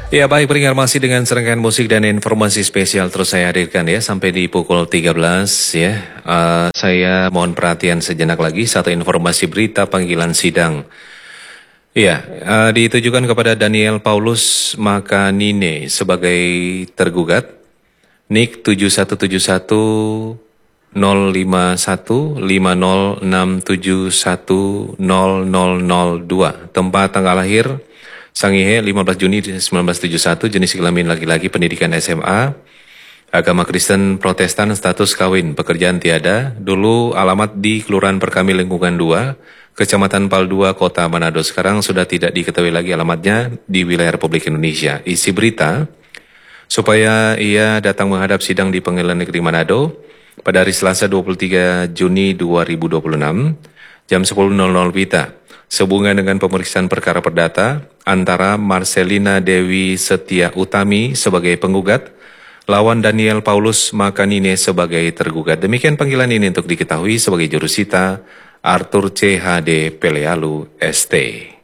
Ya baik, pendengar masih dengan serangkaian musik dan informasi spesial terus saya hadirkan ya sampai di pukul 13 ya. Saya mohon perhatian sejenak lagi, satu informasi berita panggilan sidang. Ya, ditujukan kepada Daniel Paulus Makanine sebagai tergugat. NIK 7171-051-5067100002. Tempat tanggal lahir Sangihe 15 Juni 1971, jenis kelamin laki-laki, pendidikan SMA, agama Kristen Protestan, status kawin, pekerjaan tiada, dulu alamat di Kelurahan Perkami Lingkungan 2, Kecamatan Pal 2, Kota Manado. Sekarang sudah tidak diketahui lagi alamatnya di wilayah Republik Indonesia. Isi berita, supaya ia datang menghadap sidang di Pengadilan Negeri Manado pada hari Selasa 23 Juni 2026, jam 10.00 WITA, sehubungan dengan pemeriksaan perkara perdata antara Marcelina Dewi Setia Utami sebagai penggugat, lawan Daniel Paulus Makanine sebagai tergugat. Demikian panggilan ini untuk diketahui sebagai jurusita Arthur CHD Pelealu ST.